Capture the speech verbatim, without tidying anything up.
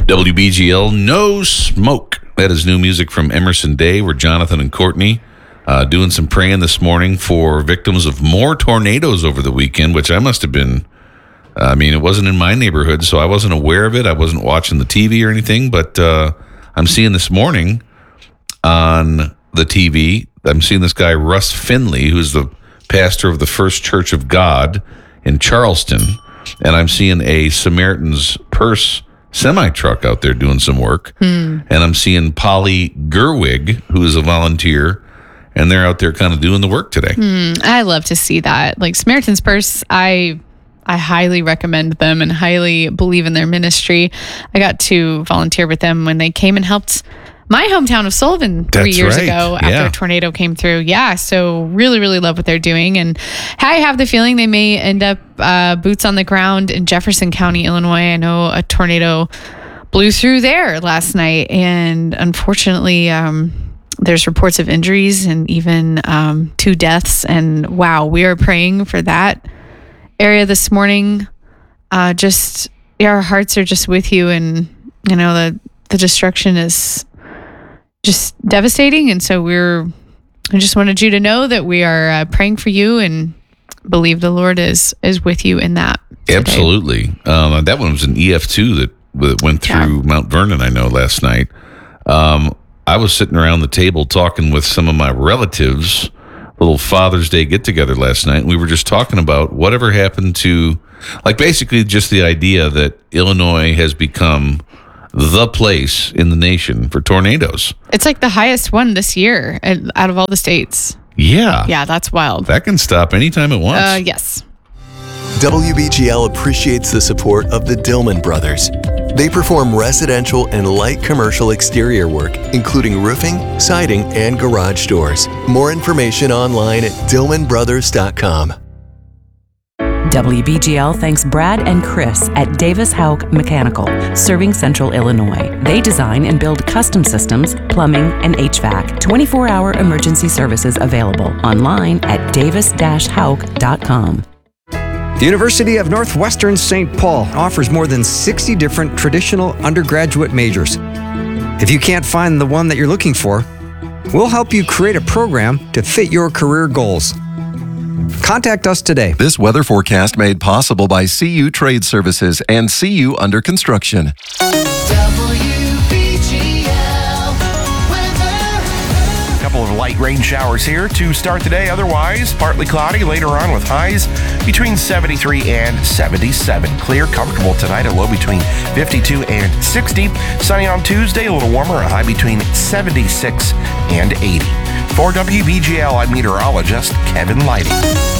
W B G L, No Smoke. That is new music from Emerson Day. We're Jonathan and Courtney uh, doing some praying this morning for victims of more tornadoes over the weekend, which I must have been, I mean, it wasn't in my neighborhood, so I wasn't aware of it. I wasn't watching the T V or anything, but uh, I'm seeing this morning on the T V, I'm seeing this guy, Russ Finley, who's the pastor of the First Church of God in Charleston, and I'm seeing a Samaritan's Purse semi-truck out there doing some work, hmm. and I'm seeing Polly Gerwig, who is a volunteer, and they're out there kind of doing the work today. Hmm. I love to see that. Like Samaritan's Purse, I I highly recommend them and highly believe in their ministry. I got to volunteer with them when they came and helped my hometown of Sullivan three That's years right. ago after yeah. a tornado came through. Yeah, so really, really love what they're doing. And I have the feeling they may end up uh, boots on the ground in Jefferson County, Illinois. I know a tornado blew through there last night. And unfortunately, um, there's reports of injuries and even um, two deaths. And wow, we are praying for that area this morning. Uh, just, yeah, our hearts are just with you. And, you know, the, the destruction is just devastating. And so we're, I just wanted you to know that we are uh, praying for you and believe the Lord is, is with you in that. Today. Absolutely. Um, that one was an E F two that, that went through yeah. Mount Vernon, I know, last night. Um, I was sitting around the table talking with some of my relatives, little Father's Day get together last night. And we were just talking about whatever happened to, like basically just the idea that Illinois has become the place in the nation for tornadoes. It's like the highest one this year out of all the states. Yeah. Yeah, that's wild. That can stop anytime it wants. Uh, yes. W B G L appreciates the support of the Dillman Brothers. They perform residential and light commercial exterior work, including roofing, siding, and garage doors. More information online at dillman brothers dot com. W B G L thanks Brad and Chris at Davis Houck Mechanical, serving Central Illinois. They design and build custom systems, plumbing, and H V A C. twenty-four hour emergency services available online at davis dash houck dot com. The University of Northwestern Saint Paul offers more than sixty different traditional undergraduate majors. If you can't find the one that you're looking for, we'll help you create a program to fit your career goals. Contact us today. This weather forecast made possible by C U Trade Services and C U Under Construction. Couple of light rain showers here to start the day. Otherwise, partly cloudy later on with highs between seventy-three and seventy-seven. Clear, comfortable tonight, a low between fifty-two and sixty. Sunny on Tuesday, a little warmer, a high between seventy-six and eighty. For W B G L, I'm meteorologist Kevin Lighty.